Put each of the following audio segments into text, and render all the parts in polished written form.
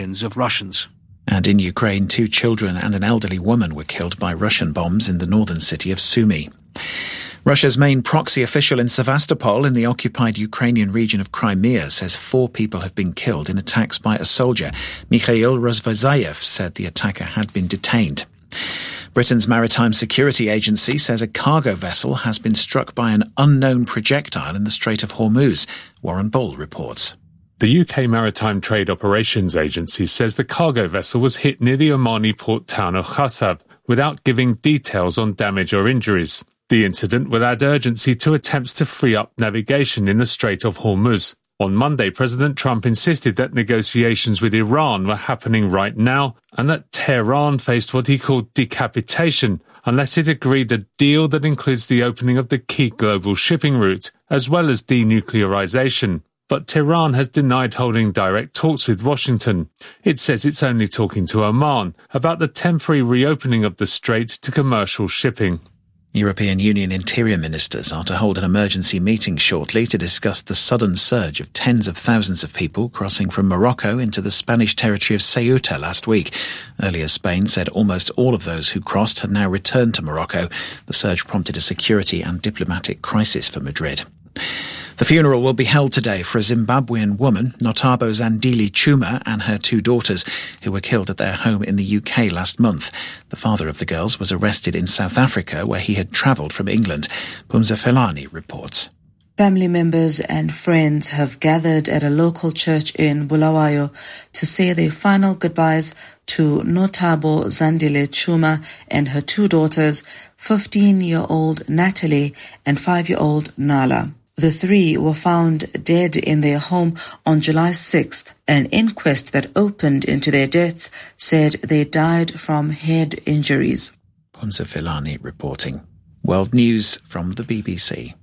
of Russians. And in Ukraine, 2 children and an elderly woman were killed by Russian bombs in the northern city of Sumy. Russia's main proxy official in Sevastopol in the occupied Ukrainian region of Crimea says 4 people have been killed in attacks by a soldier. Mikhail Rozvazayev said the attacker had been detained. Britain's Maritime Security Agency says a cargo vessel has been struck by an unknown projectile in the Strait of Hormuz. Warren Ball reports. The UK Maritime Trade Operations Agency says the cargo vessel was hit near the Omani port town of Khasab without giving details on damage or injuries. The incident will add urgency to attempts to free up navigation in the Strait of Hormuz. On Monday, President Trump insisted that negotiations with Iran were happening right now and that Tehran faced what he called decapitation unless it agreed a deal that includes the opening of the key global shipping route as well as denuclearization. But Tehran has denied holding direct talks with Washington. It says it's only talking to Oman about the temporary reopening of the strait to commercial shipping. European Union interior ministers are to hold an emergency meeting shortly to discuss the sudden surge of tens of thousands of people crossing from Morocco into the Spanish territory of Ceuta last week. Earlier, Spain said almost all of those who crossed had now returned to Morocco. The surge prompted a security and diplomatic crisis for Madrid. The funeral will be held today for a Zimbabwean woman, Notabo Zandile Chuma, and her 2 daughters, who were killed at their home in the UK last month. The father of the girls was arrested in South Africa, where he had travelled from England. Pumza Felani reports. Family members and friends have gathered at a local church in Bulawayo to say their final goodbyes to Notabo Zandile Chuma and her 2 daughters, 15-year-old Natalie and 5-year-old Nala. The 3 were found dead in their home on July 6th. An inquest that opened into their deaths said they died from head injuries. Pumza Felani reporting. World News from the BBC.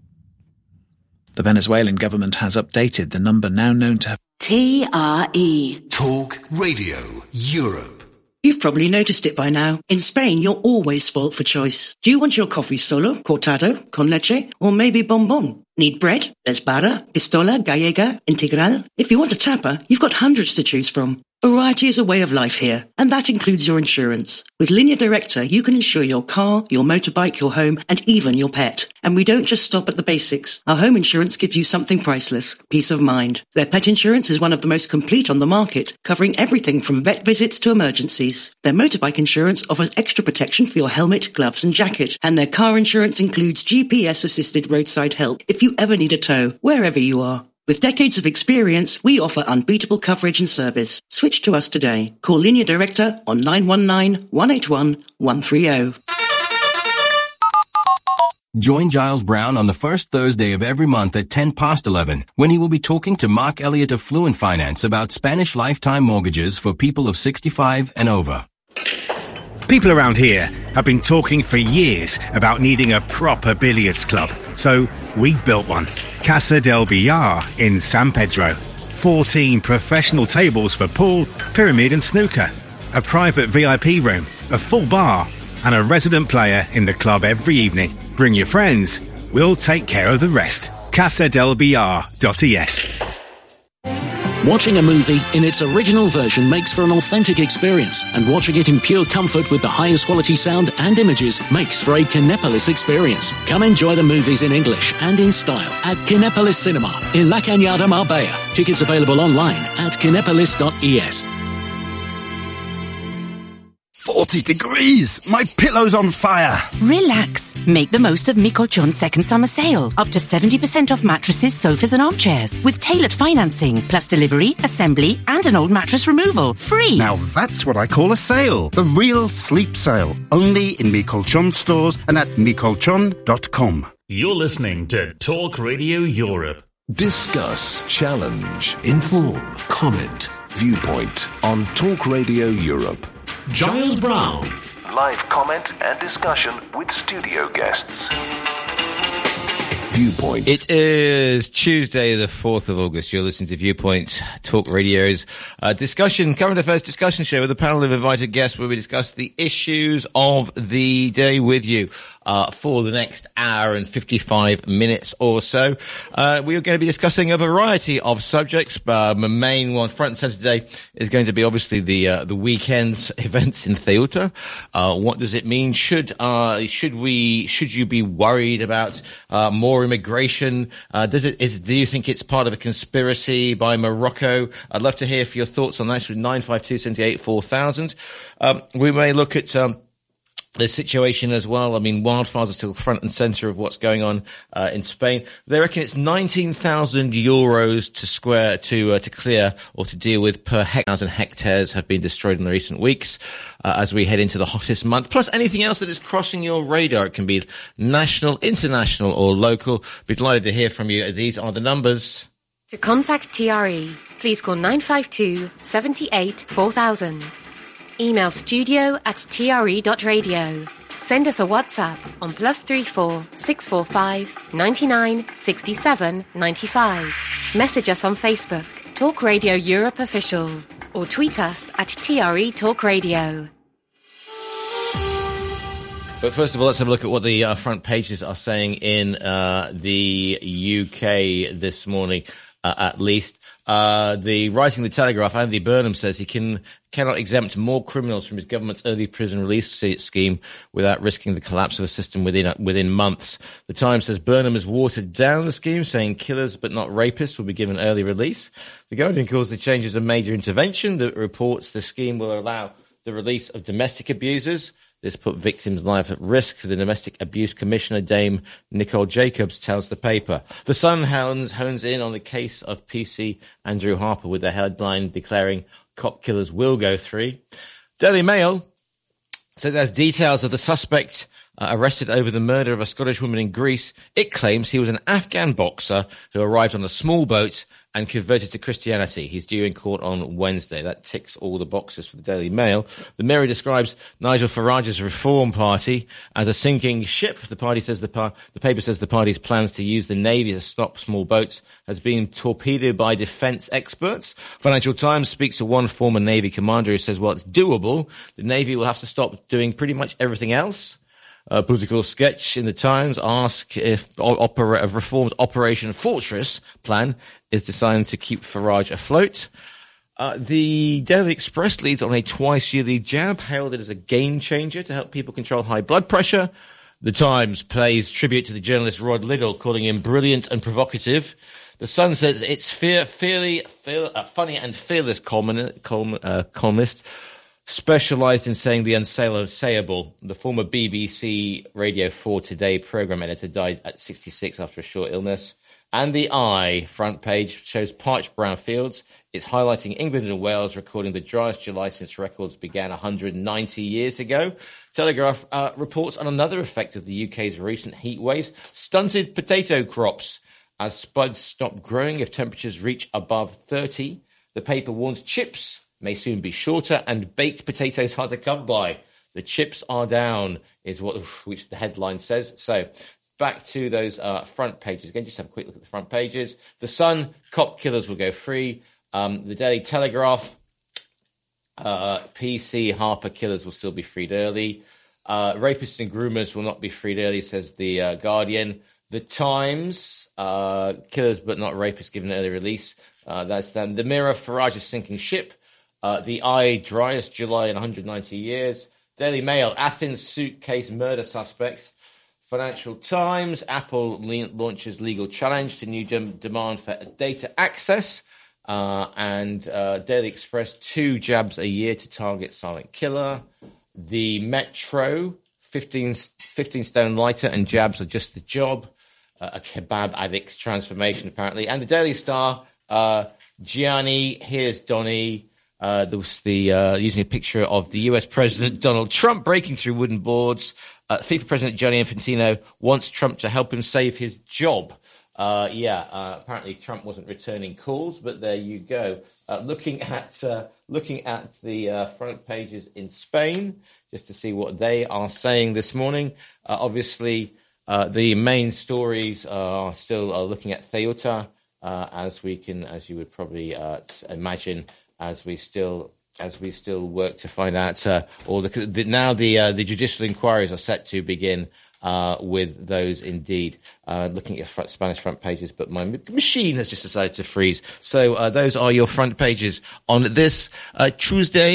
The Venezuelan government has updated the number now known to have TRE. Talk Radio Europe. You've probably noticed it by now. In Spain, you're always spoilt for choice. Do you want your coffee solo, cortado, con leche, or maybe bombón? Need bread? There's barra, pistola, gallega, integral. If you want a tapa, you've got hundreds to choose from. Variety is a way of life here, and that includes your insurance. With Linea Directa, you can insure your car, your motorbike, your home, and even your pet. And we don't just stop at the basics. Our home insurance gives you something priceless, peace of mind. Their pet insurance is one of the most complete on the market, covering everything from vet visits to emergencies. Their motorbike insurance offers extra protection for your helmet, gloves, and jacket. And their car insurance includes GPS-assisted roadside help if you ever need a tow, wherever you are. With decades of experience, we offer unbeatable coverage and service. Switch to us today. Call Linea Directa on 919-181-130. Join Giles Brown on the first Thursday of every month at 11:10 when he will be talking to Mark Elliott of Fluent Finance about Spanish lifetime mortgages for people of 65 and over. People around here have been talking for years about needing a proper billiards club. So we built one. Casa del Billar in San Pedro. 14 professional tables for pool, pyramid and snooker. A private VIP room, a full bar and a resident player in the club every evening. Bring your friends. We'll take care of the rest. casadelbillar.es. Watching a movie in its original version makes for an authentic experience, and watching it in pure comfort with the highest quality sound and images makes for a Kinepolis experience. Come enjoy the movies in English and in style at Kinepolis Cinema in La Cañada, Marbella. Tickets available online at kinepolis.es. 40 degrees! My pillow's on fire! Relax. Make the most of Mi Colchon's second summer sale. Up to 70% off mattresses, sofas and armchairs. With tailored financing, plus delivery, assembly and an old mattress removal. Free! Now that's what I call a sale. The real sleep sale. Only in Mi Colchon stores and at micolchon.com. You're listening to Talk Radio Europe. Discuss, challenge, inform, comment, viewpoint on Talk Radio Europe. Giles Brown. Live comment and discussion with studio guests. Viewpoint. It is Tuesday, the 4th of August. You're listening to Viewpoint, Talk Radio's current affairs discussion show with a panel of invited guests where we discuss the issues of the day with you for the next hour and 55 minutes or so. We are going to be discussing a variety of subjects. The main one, front and centre today, is going to be obviously the weekend's events in Ceuta. What does it mean? Should you be worried about more immigration? Do you think it's part of a conspiracy by Morocco? I'd love to hear your thoughts on that with 952-78-4000. We may look at the situation as well. I mean, wildfires are still front and centre of what's going on in Spain. They reckon it's 19,000 euros to clear or to deal with per hectare. 1,000 hectares have been destroyed in the recent weeks as we head into the hottest month. Plus anything else that is crossing your radar. It can be national, international or local. Be delighted to hear from you. These are the numbers. To contact TRE, please call 952-78-4000. Email studio@tre.radio. Send us a WhatsApp on +34 645 99 67 95. Message us on Facebook, Talk Radio Europe Official, or tweet us at TRE Talk Radio. But first of all, let's have a look at what the front pages are saying in the UK this morning, at least. Writing the Telegraph, Andy Burnham says he cannot exempt more criminals from his government's early prison release scheme without risking the collapse of a system within months. The Times says Burnham has watered down the scheme, saying killers but not rapists will be given early release. The Guardian calls the changes a major intervention that reports the scheme will allow the release of domestic abusers. This put victims' lives at risk, the Domestic Abuse Commissioner, Dame Nicole Jacobs, tells the paper. The Sun hones in on the case of PC Andrew Harper with the headline declaring cop killers will go free. Daily Mail says as details of the suspect arrested over the murder of a Scottish woman in Greece, it claims he was an Afghan boxer who arrived on a small boat and converted to Christianity. He's due in court on Wednesday. That ticks all the boxes for the Daily Mail. The Mirror describes Nigel Farage's Reform Party as a sinking ship. The paper says the party's plans to use the Navy to stop small boats has been torpedoed by defence experts. Financial Times speaks to one former Navy commander who says, well, it's doable. The Navy will have to stop doing pretty much everything else. A political sketch in the Times asks if Reform's Operation Fortress plan is designed to keep Farage afloat. The Daily Express leads on a twice-yearly jab, hailed it as a game changer to help people control high blood pressure. The Times pays tribute to the journalist Rod Liddell, calling him brilliant and provocative. The Sun says it's funny and fearless columnist specialised in saying the unsayable. The former BBC Radio 4 Today programme editor died at 66 after a short illness. And the Eye front page shows parched brown fields. It's highlighting England and Wales recording the driest July since records began 190 years ago. Telegraph reports on another effect of the UK's recent heat waves: stunted potato crops as spuds stop growing if temperatures reach above 30. The paper warns chips may soon be shorter and baked potatoes hard to come by. The chips are down, is which the headline says. So back to those front pages. Again, just have a quick look at the front pages. The Sun, cop killers will go free. The Daily Telegraph, PC Harper killers will still be freed early. Rapists and groomers will not be freed early, says the Guardian. The Times, killers but not rapists given early release. That's them. The Mirror, Farage's sinking ship. The Eye, driest July in 190 years. Daily Mail, Athens suitcase murder suspect. Financial Times, Apple launches legal challenge to new demand for data access. And Daily Express, 2 jabs a year to target silent killer. The Metro, 15 stone lighter and jabs are just the job. A kebab addict's transformation, apparently. And the Daily Star, Gianni, here's Donny. Using a picture of the US President Donald Trump breaking through wooden boards. FIFA President Gianni Infantino wants Trump to help him save his job. Apparently Trump wasn't returning calls, but there you go. Looking at the front pages in Spain, just to see what they are saying this morning. Obviously, the main stories are still looking at Ceuta. as you would probably imagine, as we still work to find out all the judicial inquiries are set to begin with those indeed looking at your Spanish front pages, but my machine has just decided to freeze. So those are your front pages on this Tuesday.